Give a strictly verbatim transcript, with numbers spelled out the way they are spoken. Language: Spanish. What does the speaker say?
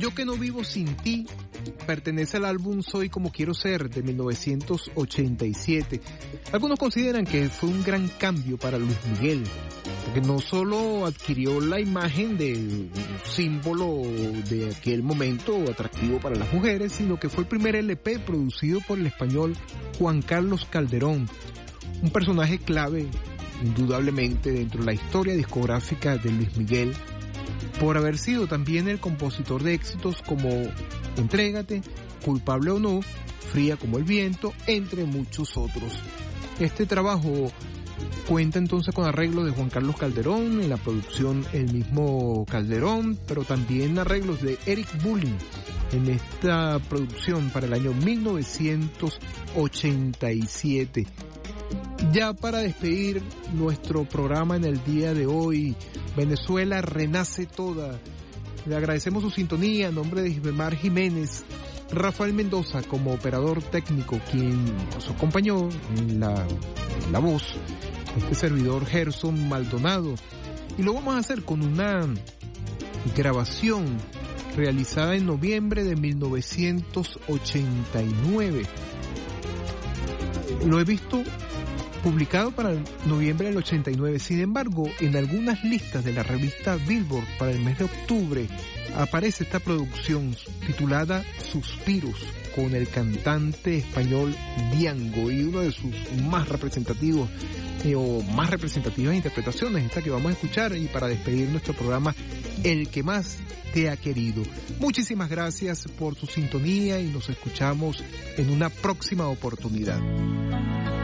Yo que no vivo sin ti pertenece al álbum Soy como quiero ser de mil novecientos ochenta y siete. Algunos consideran que fue un gran cambio para Luis Miguel, porque no solo adquirió la imagen de un símbolo de aquel momento atractivo para las mujeres, sino que fue el primer L P producido por el español Juan Carlos Calderón, un personaje clave indudablemente dentro de la historia discográfica de Luis Miguel, por haber sido también el compositor de éxitos como Entrégate, Culpable o no, Fría como el viento, entre muchos otros. Este trabajo cuenta entonces con arreglos de Juan Carlos Calderón, en la producción el mismo Calderón, pero también arreglos de Eric Bulling en esta producción para el año mil novecientos ochenta y siete. Ya para despedir nuestro programa en el día de hoy, Venezuela renace toda. Le agradecemos su sintonía en nombre de Gisbemar Jiménez, Rafael Mendoza como operador técnico, quien nos acompañó en la, en la voz, este servidor Gerson Maldonado. Y lo vamos a hacer con una grabación realizada en noviembre de mil novecientos ochenta y nueve. Lo he visto publicado para noviembre del ochenta y nueve. Sin embargo, en algunas listas de la revista Billboard para el mes de octubre aparece esta producción titulada Suspiros, con el cantante español Diango, y uno de sus más representativos eh, o más representativas interpretaciones, esta que vamos a escuchar, y para despedir nuestro programa, El que más te ha querido. Muchísimas gracias por su sintonía y nos escuchamos en una próxima oportunidad.